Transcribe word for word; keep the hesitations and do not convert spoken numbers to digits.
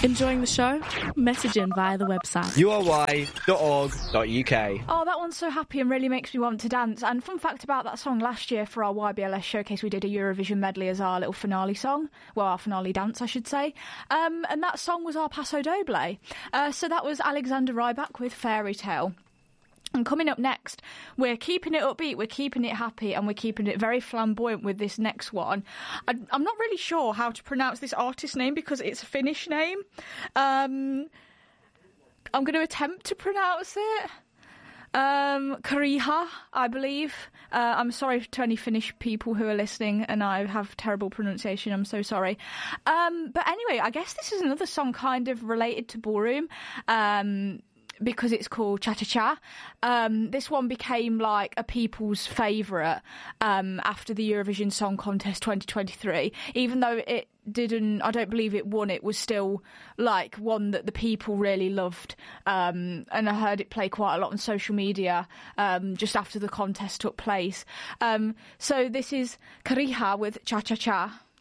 Enjoying the show? Message in via the website u r y dot org dot u k. Oh, that one's so happy and really makes me want to dance. And fun fact about that song, last year for our Y B L S showcase, we did a Eurovision medley as our little finale song. Well, our finale dance, I should say. Um, and that song was our Paso Doble. Uh, so that was Alexander Rybak with Fairy Tale. And coming up next, we're keeping it upbeat, we're keeping it happy, and we're keeping it very flamboyant with this next one. I, I'm not really sure how to pronounce this artist's name because it's a Finnish name. Um, I'm going to attempt to pronounce it. Um, Kariha, I believe. Uh, I'm sorry to any Finnish people who are listening, and I have terrible pronunciation. I'm so sorry. Um, but anyway, I guess this is another song kind of related to ballroom. Um, because it's called Cha Cha Cha. Um, this one became like a people's favourite um, after the Eurovision Song Contest twenty twenty-three. Even though it didn't, I don't believe it won, it was still like one that the people really loved. Um, and I heard it play quite a lot on social media um, just after the contest took place. Um, so this is Kariha with Cha Cha Cha.